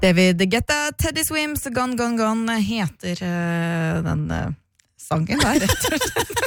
David Guetta, Teddy Swims, Gone, Gone, Gone heter den sangen der, rett og slett.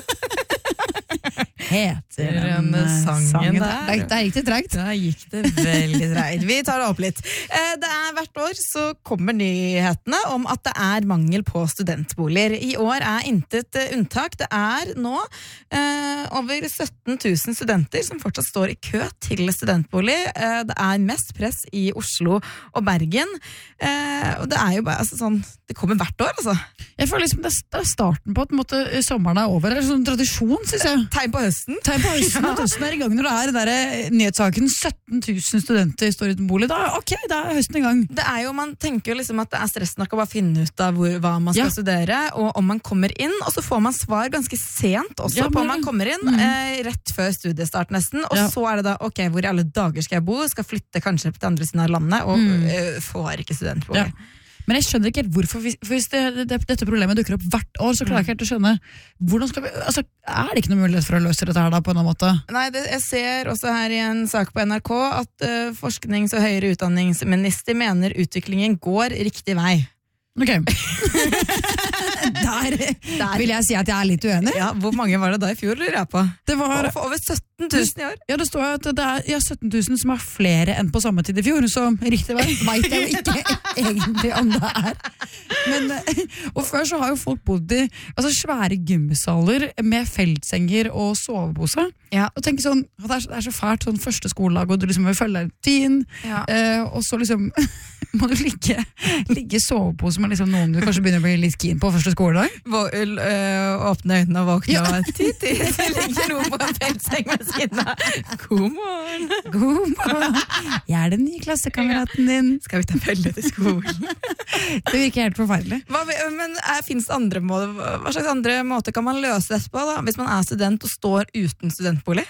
Heter den sangen der. Der gikk det tregt. Da gikk det veldig tregt. Vi tar det opp litt. Det hvert år så kommer nyhetene om at det mangel på studentboliger. I år intet unntak. Det nå over 17 000 studenter som fortsatt står i kø til studentbolig. Det mest press i Oslo og Bergen. Og det jo bare sånn, det kommer hvert år, altså. Jeg føler liksom det starten på at sommeren over. Det sånn tradisjon, synes jeg. Tegn på høsten. Tegn på høsten, at høsten i gang når det der nyhetssaken 17 000 studenter står uten bolig. Da høsten i gang. Det jo, man tenker jo liksom at det stress nok å bare finne ut av hva man skal studere, og om man kommer inn, og så får man svar ganske sent også på om man kommer inn, rett før studiestart nesten, og så det da, ok, hvor i alle dager skal jeg bo? Skal flytte kanskje til andre siden av landet, og får ikke studentbolig. Ja. Men jeg skjønner ikke helt hvorfor, hvis dette problemet dukker opp hvert år, så klarer jeg ikke helt å skjønne hvordan skal vi, altså, det ikke noen mulighet for å løse dette her da på en annen måte? Nei, jeg ser også her i en sak på NRK at forsknings- og høyere utdanningsminister mener utviklingen går riktig vei. Ok. Der vil jeg si at jeg litt uenig. Ja, hvor mange var det da i fjor, lurer jeg på? Det var over 17 000 i år. Ja, det står at det 17 000 som flere enn på samme tid i fjor, så riktig vei vet jeg jo ikke egentlig om det Men, og før så har jo folk bodd i svære gymsaler med feltsenger og sovepose. Ja. Og tenker sånn, det så fælt sånn første skoledag, og du liksom vil følge rutin, og så liksom må du ligge i sovepose med liksom noen du kanskje begynner å bli litt keen på første skoledag. Åpne øynene og våkne og det ligger noen på en feltseng med skinna. God morgen. God morgen. Jeg den nye klassekameraten din. Skal vi ta følge til skolen? Det virker helt forferdelig. Men finnes det andre måter? Hva slags andre måter kan man løse dette på da? Hvis man student og står uten studentbolig?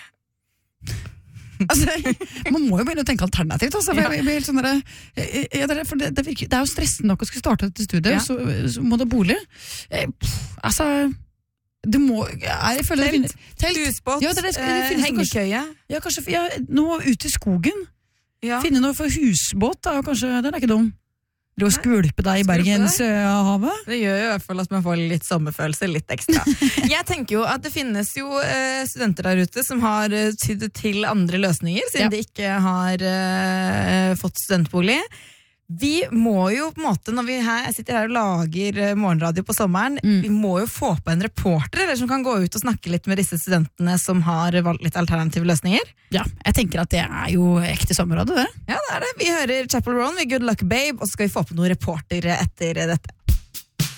Man må jo begynne å tenke alternativt for jeg blir helt sånn for det jo stressende nok å skulle starte et studie, så må det bolig du må jeg føler telt, husbåt, hengekøye kanskje noe ute i skogen finne noe for husbåt kanskje, den ikke dum å skvulpe deg i Bergenshavet. Det gjør jo i hvert fall at man får litt sommerfølelse, litt ekstra. Jeg tenker jo at det finnes jo studenter der ute som har tydd til andre løsninger, siden de ikke har fått studentbolig. Vi må jo på en måte, når vi sitter her og lager morgenradio på sommeren, vi må jo få på en reporter eller som kan gå ut og snakke litt med disse studentene som har valgt litt alternative løsninger. Ja, jeg tenker at det jo ekte sommerradio, det. Ja, det det. Vi hører Chapel Roan med Good Luck Babe, og så skal vi få på noen reporter etter dette.